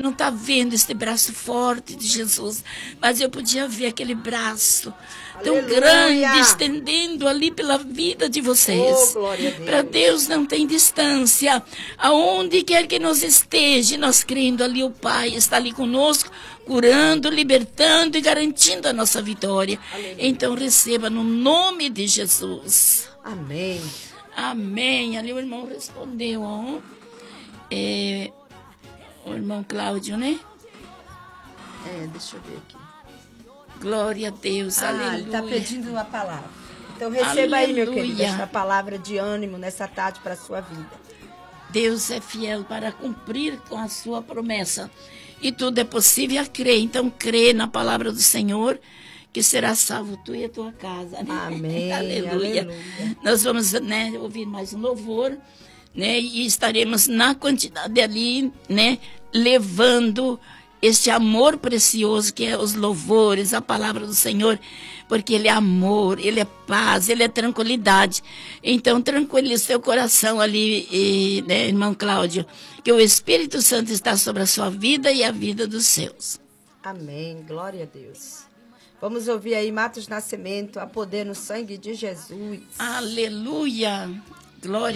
não está vendo este braço forte de Jesus, mas eu podia ver aquele braço tão grande estendendo ali pela vida de vocês. Para Deus não tem distância. Aonde quer que nós esteja, nós crendo ali, o Pai está ali conosco, curando, libertando e garantindo a nossa vitória. Então receba no nome de Jesus. Amém. Amém. Ali o irmão respondeu, ó. O irmão Cláudio, né? Deixa eu ver aqui. Glória a Deus, aleluia. Ele está pedindo uma palavra. Então receba aí, meu querido, esta palavra de ânimo nessa tarde para a sua vida. Deus é fiel para cumprir com a sua promessa. E tudo é possível a crer. Então crê na palavra do Senhor, que será salvo tu e a tua casa. Né? Amém. Aleluia. Nós vamos, né, ouvir mais um louvor, né, e estaremos na quantidade ali, né, levando este amor precioso que é os louvores, a palavra do Senhor, porque Ele é amor, Ele é paz, Ele é tranquilidade. Então, tranquilize seu coração ali, né, irmão Cláudio, que o Espírito Santo está sobre a sua vida e a vida dos seus. Amém, glória a Deus. Vamos ouvir aí Matos Nascimento, a poder no sangue de Jesus. Aleluia, glória.